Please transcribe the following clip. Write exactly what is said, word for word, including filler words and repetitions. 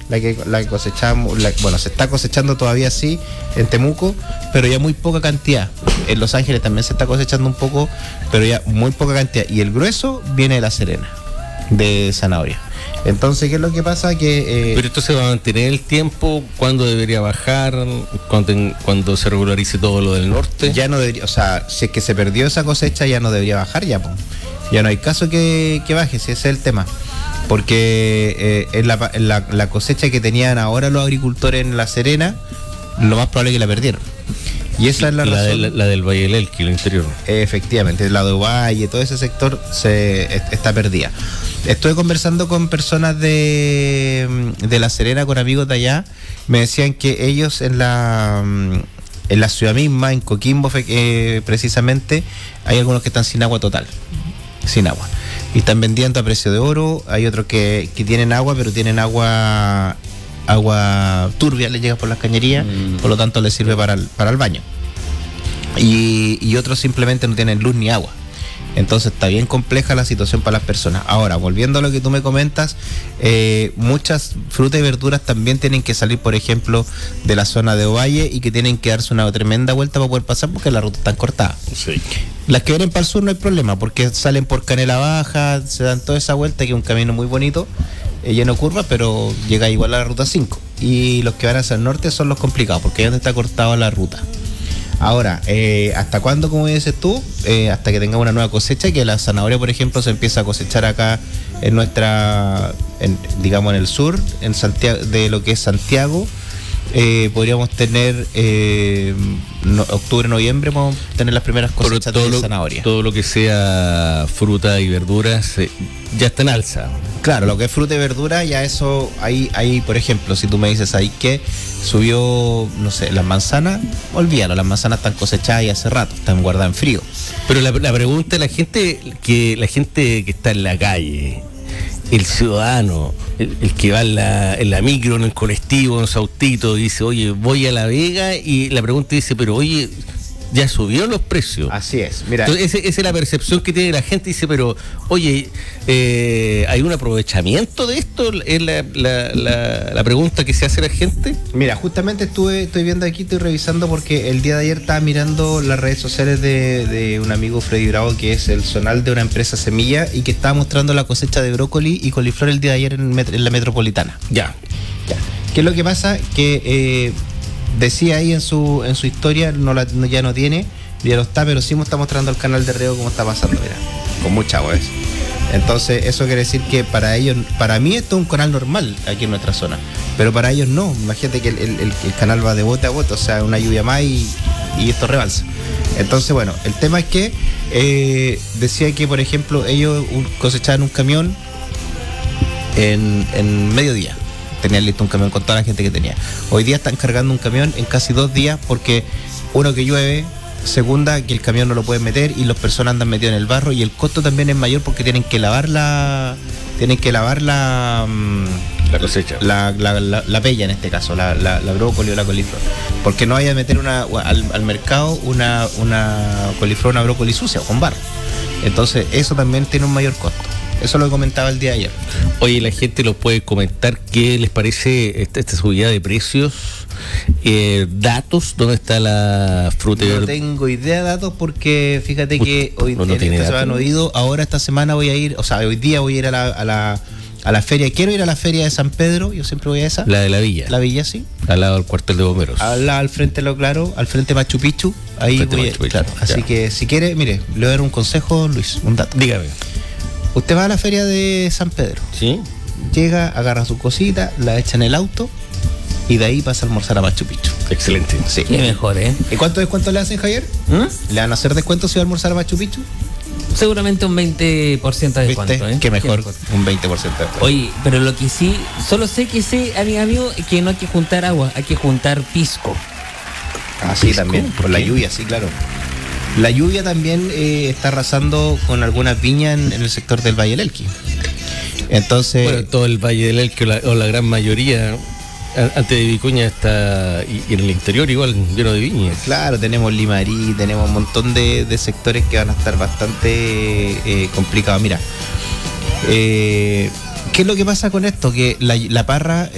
la que, la que cosechamos, la, bueno, se está cosechando todavía sí en Temuco, pero ya muy poca cantidad. En Los Ángeles también se está cosechando un poco, pero ya muy poca cantidad. Y el grueso viene de La Serena, de zanahoria. Entonces, ¿qué es lo que pasa? Que, eh, pero esto se va a mantener el tiempo, ¿cuándo debería bajar? ¿Cuándo, cuando se regularice todo lo del norte? Ya no debería, o sea, si es que se perdió esa cosecha, ya no debería bajar ya, pues. Ya no hay caso que, que baje, si ese es el tema. Porque eh, en la, en la, la cosecha que tenían ahora los agricultores en La Serena, lo más probable es que la perdieron. Y esa es la, la razón. De, la, la del Valle del Elqui, el interior. Efectivamente, el lado de Valle, todo ese sector se está perdida. Estuve conversando con personas de, de La Serena, con amigos de allá. Me decían que ellos en la en la ciudad misma, en Coquimbo eh, precisamente, hay algunos que están sin agua total, sin agua. Y están vendiendo a precio de oro. Hay otros que, que tienen agua, pero tienen agua agua turbia, le llega por las cañerías, mm. por lo tanto les sirve para el, para el baño. Y, y otros simplemente no tienen luz ni agua. Entonces está bien compleja la situación para las personas. Ahora, volviendo a lo que tú me comentas, eh, muchas frutas y verduras también tienen que salir, por ejemplo, de la zona de Ovalle, y que tienen que darse una tremenda vuelta para poder pasar porque las rutas están cortadas. Sí. Las que vienen para el sur no hay problema, porque salen por Canela Baja, se dan toda esa vuelta, que es un camino muy bonito, eh, lleno de curvas, pero llega igual a la ruta cinco. Y los que van hacia el norte son los complicados, porque ahí es donde está cortada la ruta. Ahora, eh, ¿hasta cuándo, como dices tú? Eh, hasta que tenga una nueva cosecha, que la zanahoria, por ejemplo, se empieza a cosechar acá en nuestra, en, digamos, en el sur, en Santiago, de lo que es Santiago. Eh, podríamos tener eh, no, octubre, noviembre, podemos tener las primeras cosechas de lo, zanahoria. Todo lo que sea fruta y verduras eh, ya está en alza. Claro, lo que es fruta y verdura, ya eso, ahí, ahí, por ejemplo, si tú me dices ahí que subió, no sé, las manzanas, olvídalo, las manzanas están cosechadas y hace rato, están guardadas en frío. Pero la, la pregunta, la gente que la gente que está en la calle, el ciudadano, el, el que va en la, en la micro, en el colectivo, en su autito, dice, oye, voy a La Vega, y la pregunta dice, pero oye, ya subió los precios. Así es, mira. Entonces, esa, esa es la percepción que tiene la gente, dice, pero oye, eh, ¿hay un aprovechamiento de esto? Es la, la, la, la pregunta que se hace la gente. Mira, justamente estuve, estoy viendo aquí, estoy revisando, porque el día de ayer estaba mirando las redes sociales de, de un amigo, Freddy Bravo, que es el zonal de una empresa Semilla, y que estaba mostrando la cosecha de brócoli y coliflor el día de ayer en, en la metropolitana. Ya. Ya. ¿Qué es lo que pasa? Que eh, decía ahí en su en su historia, no la, no, ya no tiene, ya no está, pero sí me está mostrando el canal de riego cómo está pasando, mira, con mucha agua eso. Entonces, eso quiere decir que para ellos, para mí esto es un canal normal aquí en nuestra zona, pero para ellos no. Imagínate que el, el, el, el canal va de bote a bote, o sea, una lluvia más y, y esto rebalsa. Entonces, bueno, el tema es que eh, decía que, por ejemplo, ellos cosechaban un camión en, en mediodía. Tenían listo un camión con toda la gente que tenía. Hoy día están cargando un camión en casi dos días, porque uno, que llueve, segunda, que el camión no lo pueden meter y las personas andan metidos en el barro, y el costo también es mayor porque tienen que lavar la tienen que lavar la la cosecha, la, la, la, la pella en este caso, la, la, la brócoli o la coliflor, porque no vaya a meter una al, al mercado una, una coliflor, una brócoli sucia o con barro. Entonces eso también tiene un mayor costo. Eso lo comentaba el día de ayer. Oye, la gente lo puede comentar, ¿qué les parece esta, esta subida de precios? Eh, datos, ¿dónde está la fruta? No tengo idea de datos, porque fíjate que hoy no, no esta se han oído. Ahora esta semana voy a ir, o sea, hoy día voy a ir a la, a la a la feria. Quiero ir a la feria de San Pedro, yo siempre voy a esa. La de la Villa. La Villa, sí. Al lado del cuartel de bomberos. Al, al frente, lo claro, al frente Machu Picchu. Ahí voy a, claro. Así que si quiere, mire, le voy a dar un consejo, Luis, un dato. Dígame. Usted va a la feria de San Pedro. Sí. Llega, agarra su cosita, la echa en el auto y de ahí pasa a almorzar a Machu Picchu. Excelente. Sí. Qué mejor, ¿eh? ¿Y cuánto descuento le hacen, Javier? ¿Mm? ¿Le van a hacer descuento si va a almorzar a Machu Picchu? Seguramente un veinte por ciento de descuento, ¿eh? Qué mejor, un veinte por ciento de descuento. Oye, pero lo que sí, solo sé que sé, amigo, amigo, que no hay que juntar agua, hay que juntar pisco. Ah, sí, también, por la lluvia, sí, claro. La lluvia también eh, está arrasando con algunas viñas en, en el sector del Valle del Elqui. Entonces, bueno, todo el Valle del Elqui, o la, o la gran mayoría, antes de Vicuña está, y, y en el interior igual, lleno de viñas. Claro, tenemos Limarí, tenemos un montón de, de sectores que van a estar bastante eh, complicados. Mira, eh, ¿qué es lo que pasa con esto? Que la, la parra